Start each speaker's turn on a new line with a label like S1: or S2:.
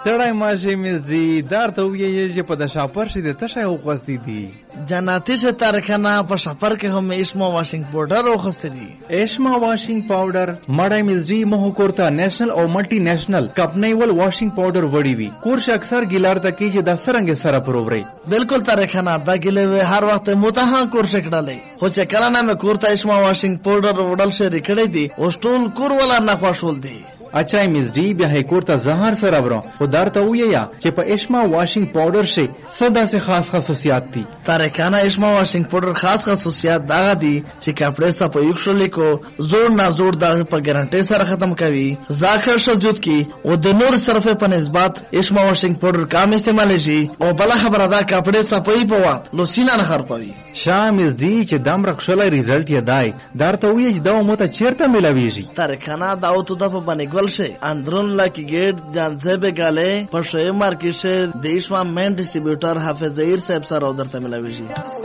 S1: ستړی ماشي مزدي دار ته ویې چې په د شاپر شي د تشه وغوستې دي
S2: جناتي سے تارخانه په شاپر کې هم اسما واشنګ پاوډر وغوستې دي.
S1: اشما واشنګ پاوډر مړی مزدي مه کورته نېشنل او ملټي نېشنل کپنیول واشنګ پاوډر وړي وي کورش اکثر ګیلار ته کې چې د سرنګ سره پرووري
S2: بالکل تارخانه دا ګلې هر وخت متها کورش کړلې خو چې کله نه مې کورته اسما واشنګ پاوډر وړل شي کړې دي او ټول کور ولا نه خوشول دي.
S1: اچھا مزدی بیا هیکور ته زهر سره ورو خو درته ویا چې په اشما واشنګ پاوډر شي صدا سے خاص خصوصیات دي.
S2: تارکانه اشما واشنګ پاوډر خاص خصوصیات دا دي چې کپڑے صفا یوکشلې کو زور نه زور دا په ګارانټي سره ختم کوي ځاخر شجود کی او د نور صرفه په نسبت اشما واشنګ پاوډر کم استعمال شي او بل خبره دا کپڑے صفائی په وخت لوسینا نه خرپوي.
S1: شامل دي چې دم رخصله ریزلټ یې دای درته وی چې دا مو ته چیرته ملاويږي.
S2: تارکانه دا او ته د په باندې ګل شي اندرون لاکی گیٹ جانزه بگاله پر شوی مارکیٹ سے دیش ما مین ڈسٹریبیوٹر حافظ ظہیر صاحب سره ودرته ملاویږي.